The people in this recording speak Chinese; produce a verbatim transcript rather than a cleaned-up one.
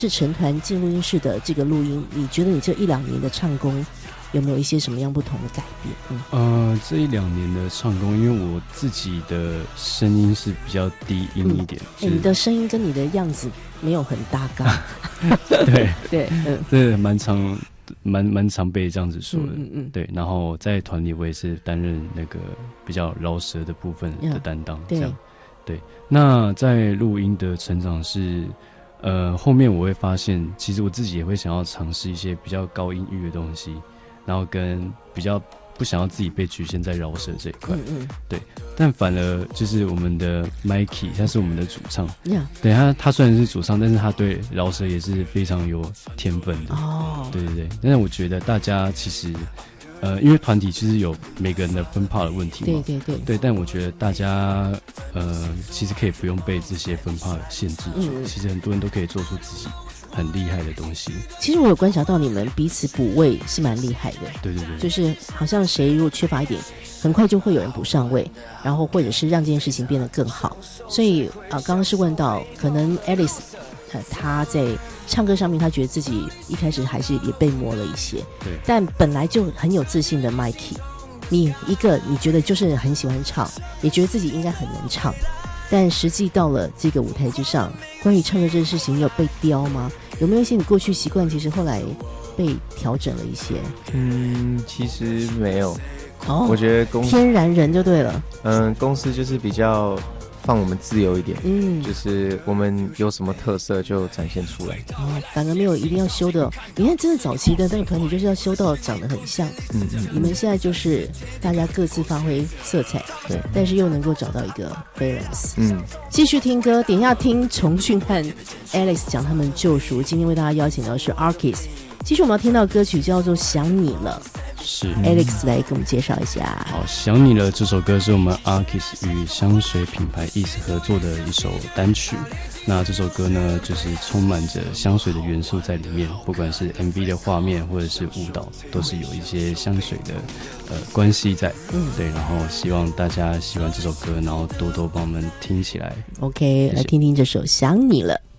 是成团进录音室的这个录音，你觉得你这一两年的唱功有没有一些什么样不同的改变？嗯， 呃，这一两年的唱功，因为我自己的声音是比较低音一点， 嗯欸、你的声音跟你的样子没有很搭嘎。 对对，嗯， 这蛮常蛮蛮常被这样子说的， 嗯嗯， 对。然后在团里我也是担任那个比较饶舌的部分的担当，这样，对。那在录音的成长是。呃，后面我会发现，其实我自己也会想要尝试一些比较高音域的东西，然后跟比较不想要自己被局限在饶舌这一块，嗯嗯，对。但反而就是我们的 Mikey， 他是我们的主唱， yeah. 对他，他虽然是主唱，但是他对饶舌也是非常有天分的，哦，对对对。但是我觉得大家其实。呃，因为团体其实有每个人的分炮的问题嘛， 对对对， 对，但我觉得大家呃，其实可以不用被这些分炮限制住，嗯，其实很多人都可以做出自己很厉害的东西。 其实我有观察到你们彼此补位是蛮厉害的， 对对对， 就是好像谁如果缺乏一点，很快就会有人补上位，然后或者是让这件事情变得更好。所以啊，刚刚是问到可能 Alice。呃，他在唱歌上面，他觉得自己一开始还是也被磨了一些， 对。 但本来就很有自信的 Mikey， 你一个你觉得就是很喜欢唱，也觉得自己应该很能唱，但实际到了这个舞台之上，关于唱歌这件事情，你有被雕吗？有没有一些你过去习惯，其实后来被调整了一些？ 嗯，其实没有。 哦， 我觉得公天然人就对了。 嗯，公司就是比较。放我们自由一点，嗯，就是我们有什么特色就展现出来。 哦，反而没有一定要修的。你看，真的早期的那个团体就是要修到长得很像。嗯嗯。你们现在就是大家各自发挥色彩， 对， 但是又能够找到一个 balance。 嗯。 继续听歌，等一下听重训和 Alex 讲他们救赎。今天为大家邀请到的是 Arkiss。继续我们要听到歌曲叫做《想你了》。 是 Alex 来给我们介绍一下。 好，想你了这首歌是我们 Arkiss 与香水品牌 East 合作的一首单曲。那这首歌呢，就是充满着香水的元素在里面，不管是 M V 的画面或者是舞蹈，都是有一些香水的呃关系在。嗯，对。然后希望大家喜欢这首歌，然后多多帮我们听起来。 OK， 来听听这首《想你了》。